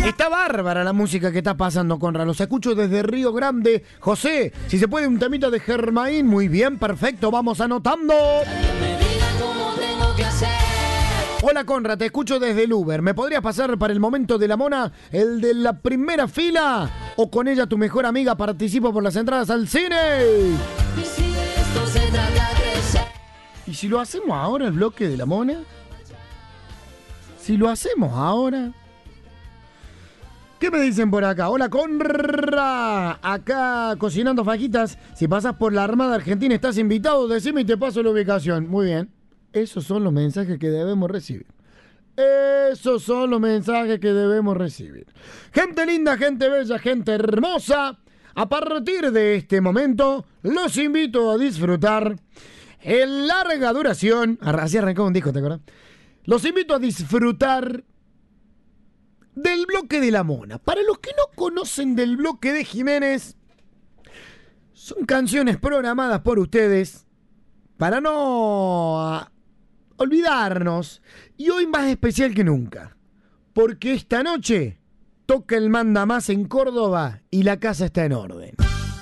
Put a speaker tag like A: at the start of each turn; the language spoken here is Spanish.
A: Está bárbara la música que está pasando, Conra. Los escucho desde Río Grande. José, si se puede un temita de Germain. Muy bien, perfecto, vamos anotando. Hola, Conra, te escucho desde el Uber. ¿Me podrías pasar para el momento de la mona, el de la primera fila? O con ella tu mejor amiga participo por las entradas al cine. ¿Y si lo hacemos ahora, el bloque de la mona? Si lo hacemos ahora... ¿Qué me dicen por acá? Hola, Conra. Acá cocinando fajitas. Si pasas por la Armada Argentina estás invitado. Decime y te paso la ubicación. Muy bien. Esos son los mensajes que debemos recibir. Esos son los mensajes que debemos recibir. Gente linda, gente bella, gente hermosa. A partir de este momento, los invito a disfrutar en larga duración. Así arrancó un disco, ¿te acuerdas? Los invito a disfrutar del bloque de la mona. Para los que no conocen del bloque de Jiménez, son canciones programadas por ustedes para no olvidarnos. Y hoy más especial que nunca, porque esta noche toca el mandamás en Córdoba y la casa está en orden.